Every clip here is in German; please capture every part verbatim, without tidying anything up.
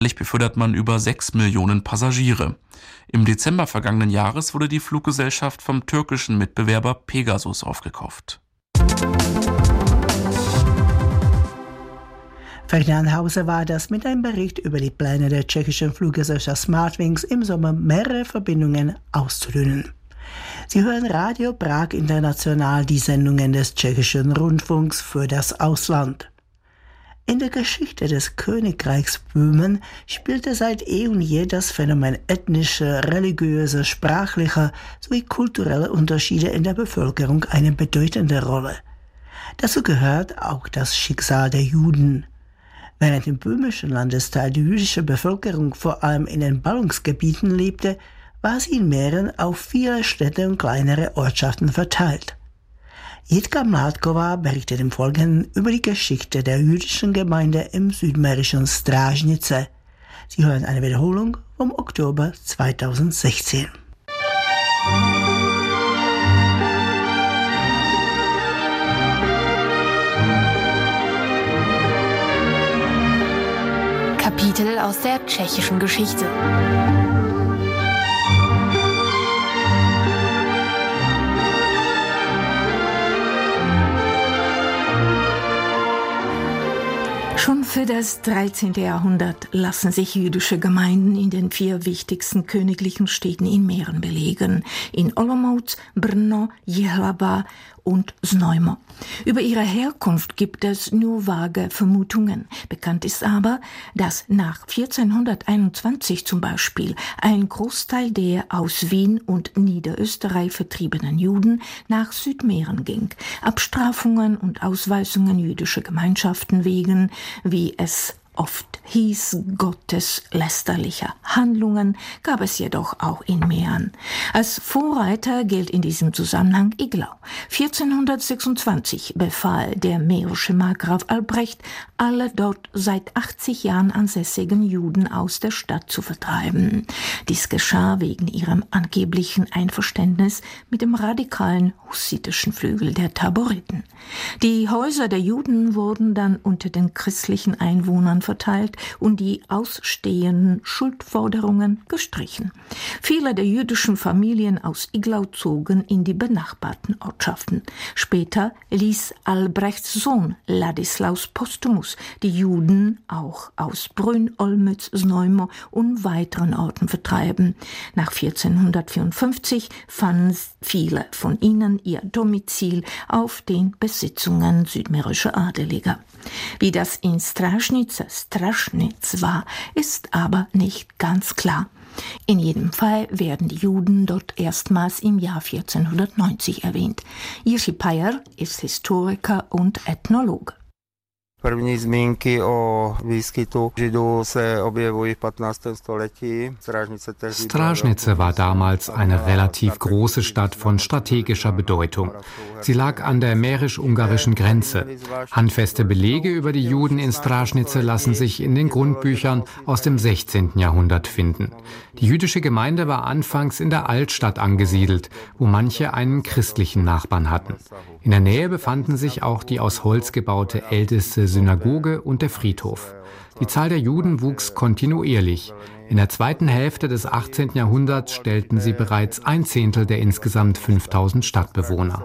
Jährlich befördert man über sechs Millionen Passagiere. Im Dezember vergangenen Jahres wurde die Fluggesellschaft vom türkischen Mitbewerber Pegasus aufgekauft. Ferdinand Hauser war das mit einem Bericht über die Pläne der tschechischen Fluggesellschaft Smartwings im Sommer mehrere Verbindungen auszudünnen. Sie hören Radio Prag International, die Sendungen des tschechischen Rundfunks für das Ausland. In der Geschichte des Königreichs Böhmen spielte seit eh und je das Phänomen ethnische, religiöse, sprachliche sowie kulturelle Unterschiede in der Bevölkerung eine bedeutende Rolle. Dazu gehört auch das Schicksal der Juden. Während im böhmischen Landesteil die jüdische Bevölkerung vor allem in den Ballungsgebieten lebte, war sie in Mähren auf viele Städte und kleinere Ortschaften verteilt. Jitka Mládková berichtet im Folgenden über die Geschichte der jüdischen Gemeinde im südmährischen Strážnice. Sie hören eine Wiederholung vom Oktober zweitausendsechzehn. Kapitel aus der tschechischen Geschichte. Schon für das dreizehnte. Jahrhundert lassen sich jüdische Gemeinden in den vier wichtigsten königlichen Städten in Mähren belegen: in Olomouc, Brno, Jihlava und Znojmo. Über ihre Herkunft gibt es nur vage Vermutungen. Bekannt ist aber, dass nach vierzehnhunderteinundzwanzig zum Beispiel ein Großteil der aus Wien und Niederösterreich vertriebenen Juden nach Südmähren ging. Abstrafungen und Ausweisungen jüdischer Gemeinschaften wegen, wie es oft hieß, gotteslästerlicher Handlungen gab es jedoch auch in Mähren. Als Vorreiter gilt in diesem Zusammenhang Iglau. vierzehnhundertsechsundzwanzig befahl der mährische Markgraf Albrecht, alle dort seit achtzig Jahren ansässigen Juden aus der Stadt zu vertreiben. Dies geschah wegen ihrem angeblichen Einverständnis mit dem radikalen hussitischen Flügel der Taboriten. Die Häuser der Juden wurden dann unter den christlichen Einwohnern verteilt und die ausstehenden Schuldforderungen gestrichen. Viele der jüdischen Familien aus Iglau zogen in die benachbarten Ortschaften. Später ließ Albrechts Sohn Ladislaus Postumus die Juden auch aus Brünn, Olmütz, Znojmo und weiteren Orten vertreiben. Nach vierzehnhundertvierundfünfzig fanden viele von ihnen ihr Domizil auf den Besitzungen südmährischer Adeliger. Wie das in Strážnice Straschnitz war, ist aber nicht ganz klar. In jedem Fall werden die Juden dort erstmals im Jahr vierzehnhundertneunzig erwähnt. Jiří Pajer ist Historiker und Ethnologe. První zmínky o výskytu Židů se objevují v patnáctém století. Strážnice war damals eine relativ große Stadt von strategischer Bedeutung. Sie lag an der mährisch-ungarischen Grenze. Handfeste Belege über die Juden in Strážnice lassen sich in den Grundbüchern aus dem sechzehnten. Jahrhundert finden. Die jüdische Gemeinde war anfangs in der Altstadt angesiedelt, wo manche einen christlichen Nachbarn hatten. In der Nähe befanden sich auch die aus Holz gebaute älteste Synagoge und der Friedhof. Die Zahl der Juden wuchs kontinuierlich. In der zweiten Hälfte des achtzehnten. Jahrhunderts stellten sie bereits ein Zehntel der insgesamt fünftausend Stadtbewohner.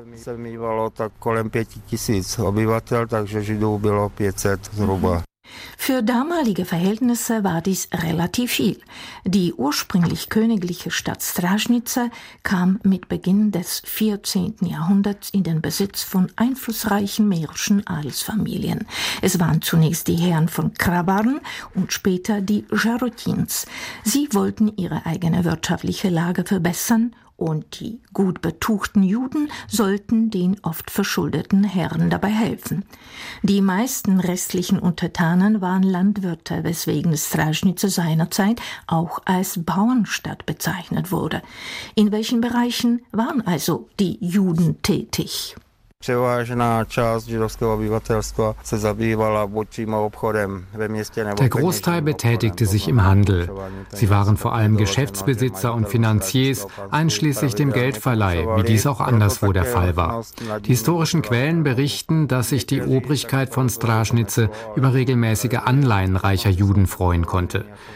Für damalige Verhältnisse war dies relativ viel. Die ursprünglich königliche Stadt Strážnice kam mit Beginn des vierzehnten. Jahrhunderts in den Besitz von einflussreichen mährischen Adelsfamilien. Es waren zunächst die Herren von Krabarn und später die Žarotins. Sie wollten ihre eigene wirtschaftliche Lage verbessern, und die gut betuchten Juden sollten den oft verschuldeten Herren dabei helfen. Die meisten restlichen Untertanen waren Landwirte, weswegen Strážnice seinerzeit auch als Bauernstadt bezeichnet wurde. In welchen Bereichen waren also die Juden tätig? Der Großteil betätigte sich im Handel. Sie waren vor allem Geschäftsbesitzer und Finanziers, einschließlich dem Geldverleih, wie dies auch anderswo der Fall war. Die historischen Quellen berichten, dass sich die Obrigkeit von Strážnice über regelmäßige Anleihen reicher Juden freuen konnte.